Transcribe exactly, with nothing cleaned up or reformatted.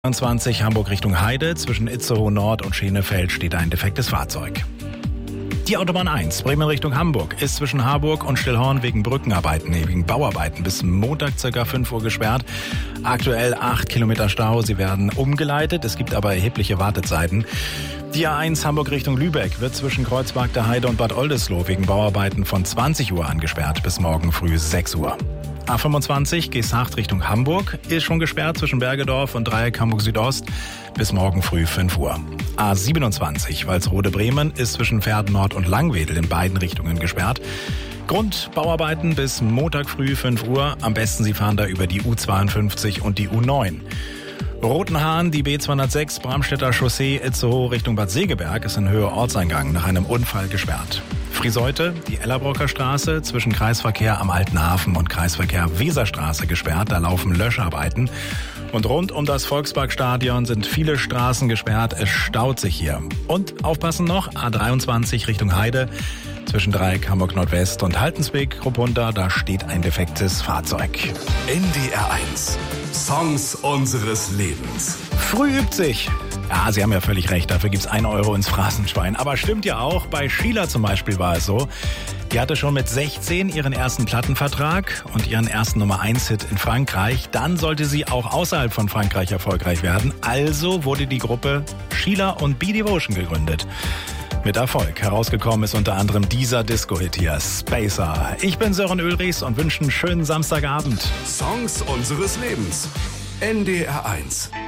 zwanzig Hamburg Richtung Heide. Zwischen Itzehoe Nord und Schenefeld steht ein defektes Fahrzeug. Die Autobahn eins, Bremen Richtung Hamburg, ist zwischen Harburg und Stillhorn wegen Brückenarbeiten, wegen Bauarbeiten bis Montag ca. fünf Uhr gesperrt. Aktuell acht Kilometer Stau, sie werden umgeleitet, es gibt aber erhebliche Wartezeiten. Die A eins Hamburg Richtung Lübeck wird zwischen Kreuzberg der Heide und Bad Oldesloe wegen Bauarbeiten von zwanzig Uhr angesperrt bis morgen früh sechs Uhr. A fünfundzwanzig Geesthacht Richtung Hamburg ist schon gesperrt zwischen Bergedorf und Dreieck Hamburg Südost bis morgen früh fünf Uhr. A siebenundzwanzig Walsrode-Bremen ist zwischen Verden Nord und Langwedel in beiden Richtungen gesperrt. Grund Bauarbeiten bis Montag früh fünf Uhr. Am besten Sie fahren da über die U zweiundfünfzig und die U neun. Rotenhahn, die B zweihundertsechs, Bramstädter Chaussee, Itzehoe Richtung Bad Segeberg ist in Höhe Ortseingang nach einem Unfall gesperrt. Friseute, die Ellerbrocker Straße, zwischen Kreisverkehr am Alten Hafen und Kreisverkehr Weserstraße gesperrt, da laufen Löscharbeiten. Und rund um das Volksparkstadion sind viele Straßen gesperrt, es staut sich hier. Und aufpassen noch, A dreiundzwanzig Richtung Heide, zwischen Dreieck Hamburg Nordwest und Haltensbeek, Kruppunda, da steht ein defektes Fahrzeug. N D R eins. Songs unseres Lebens. Früh übt sich. Ja, Sie haben ja völlig recht, dafür gibt's ein Euro ins Phrasenschwein. Aber stimmt ja auch, bei Sheila zum Beispiel war es so. Die hatte schon mit sechzehn ihren ersten Plattenvertrag und ihren ersten Nummer eins Hit in Frankreich. Dann sollte sie auch außerhalb von Frankreich erfolgreich werden. Also wurde die Gruppe Sheila und B-Devotion gegründet. Mit Erfolg. Herausgekommen ist unter anderem dieser Disco-Hit hier, Spacer. Ich bin Sören Ulrichs und wünsche einen schönen Samstagabend. Songs unseres Lebens. N D R eins.